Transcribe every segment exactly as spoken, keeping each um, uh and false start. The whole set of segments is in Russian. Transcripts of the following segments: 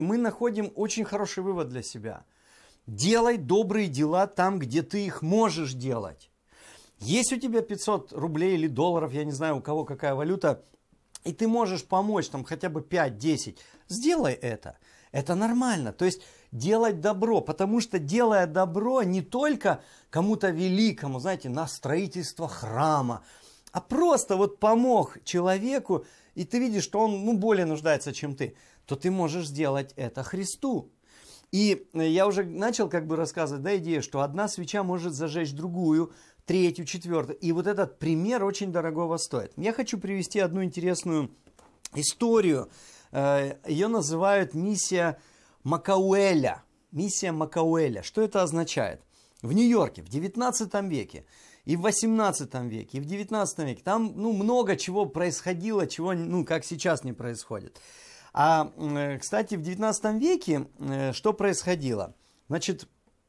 мы находим очень хороший вывод для себя. Делай добрые дела там, где ты их можешь делать. Есть у тебя пятьсот рублей или долларов, я не знаю, у кого какая валюта, и ты можешь помочь там хотя бы пять-десять, сделай это. Это нормально. То есть делать добро, потому что делая добро не только кому-то великому, знаете, на строительство храма, а просто вот помог человеку, и ты видишь, что он ну, более нуждается, чем ты, то ты можешь сделать это Христу. И я уже начал как бы рассказывать, да, идею, что одна свеча может зажечь другую, третью, четвертую. И вот этот пример очень дорогого стоит. Я хочу привести одну интересную историю. Ее называют миссия Макауэля. Миссия Макауэля. Что это означает? В Нью-Йорке в девятнадцатом веке, и в восемнадцатом веке, и в девятнадцатом веке там ну, много чего происходило, чего ну, как сейчас не происходит. А, кстати, в девятнадцатом веке что происходило? Значит,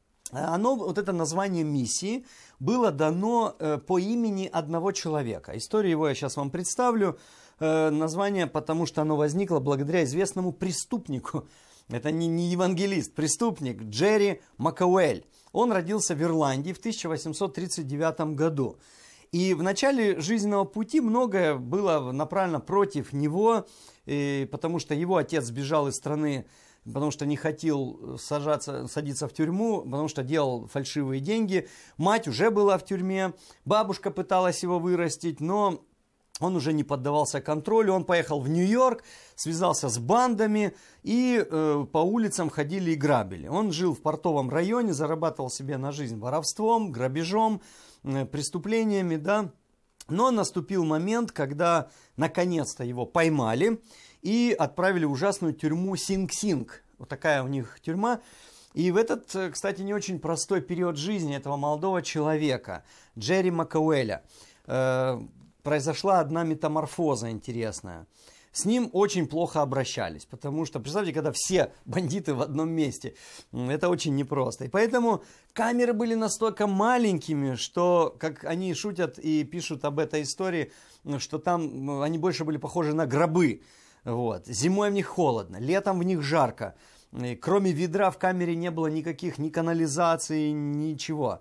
оно, вот это название миссии было дано по имени одного человека. Историю его я сейчас вам представлю. Название, потому что оно возникло благодаря известному преступнику. Это не, не евангелист, преступник Джерри Макауэль. Он родился в Ирландии в тысяча восемьсот тридцать девятом году. И в начале жизненного пути многое было направлено против него, и, потому что его отец сбежал из страны, потому что не хотел сажаться, садиться в тюрьму, потому что делал фальшивые деньги. Мать уже была в тюрьме, бабушка пыталась его вырастить, но он уже не поддавался контролю. Он поехал в Нью-Йорк, связался с бандами, и э, по улицам ходили и грабили. Он жил в портовом районе, зарабатывал себе на жизнь воровством, грабежом, э, преступлениями, да. Но наступил момент, когда наконец-то его поймали и отправили в ужасную тюрьму Синг-Синг. Вот такая у них тюрьма. И в этот, кстати, не очень простой период жизни этого молодого человека, Джерри Макауэля, э, произошла одна метаморфоза интересная. С ним очень плохо обращались, потому что, представьте, когда все бандиты в одном месте, это очень непросто. И поэтому камеры были настолько маленькими, что, как они шутят и пишут об этой истории, что там они больше были похожи на гробы. Вот. Зимой в них холодно, летом в них жарко. И кроме ведра в камере не было никаких ни канализации, ничего.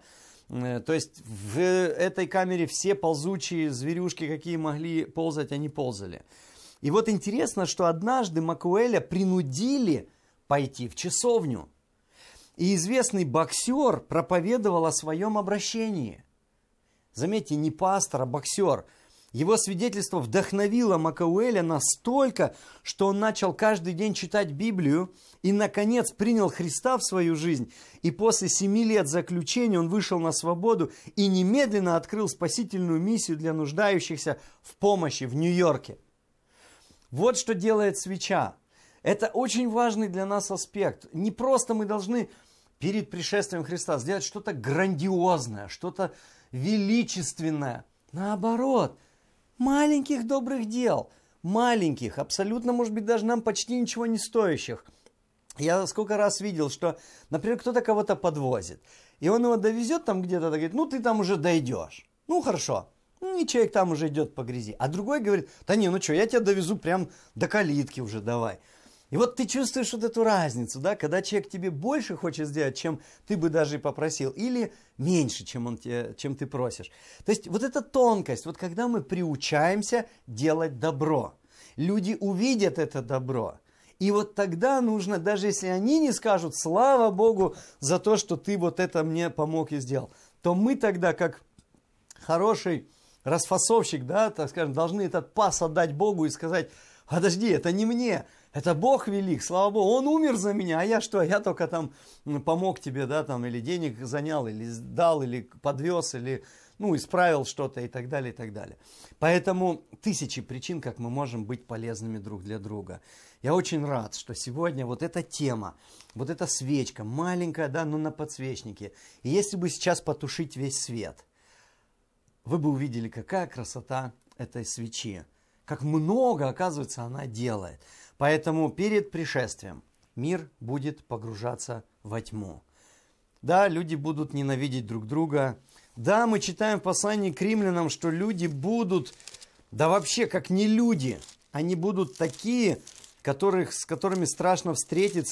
То есть в этой камере все ползучие зверюшки, какие могли ползать, они ползали. И вот интересно, что однажды Макауэля принудили пойти в часовню. И известный боксер проповедовал о своем обращении. Заметьте, не пастор, а боксер. Его свидетельство вдохновило Макауэля настолько, что он начал каждый день читать Библию и, наконец, принял Христа в свою жизнь. И после семи лет заключения он вышел на свободу и немедленно открыл спасительную миссию для нуждающихся в помощи в Нью-Йорке. Вот что делает свеча. Это очень важный для нас аспект. Не просто мы должны перед пришествием Христа сделать что-то грандиозное, что-то величественное. Наоборот, маленьких добрых дел, маленьких, абсолютно, может быть, даже нам почти ничего не стоящих. Я сколько раз видел, что, например, кто-то кого-то подвозит, и он его довезет там где-то, говорит, ну ты там уже дойдешь, ну хорошо. Ну, и человек там уже идет по грязи. А другой говорит, да не, ну что, я тебя довезу прям до калитки уже, давай. И вот ты чувствуешь вот эту разницу, да, когда человек тебе больше хочет сделать, чем ты бы даже и попросил, или меньше, чем, он тебе, чем ты просишь. То есть вот эта тонкость, вот когда мы приучаемся делать добро, люди увидят это добро. И вот тогда нужно, даже если они не скажут, слава Богу за то, что ты вот это мне помог и сделал, то мы тогда, как хороший расфасовщик, да, так скажем, должны этот пас отдать Богу и сказать, подожди, это не мне, это Бог велик, слава Богу, Он умер за меня, а я что, я только там помог тебе, да, там, или денег занял, или дал, или подвез, или, ну, исправил что-то и так далее, и так далее. Поэтому тысячи причин, как мы можем быть полезными друг для друга. Я очень рад, что сегодня вот эта тема, вот эта свечка, маленькая, да, но на подсвечнике, и если бы сейчас потушить весь свет, вы бы увидели, какая красота этой свечи. Как много, оказывается, она делает. Поэтому перед пришествием мир будет погружаться во тьму. Да, люди будут ненавидеть друг друга. Да, мы читаем в послании к римлянам, что люди будут, да вообще как не люди. Они будут такие которых, с которыми страшно встретиться,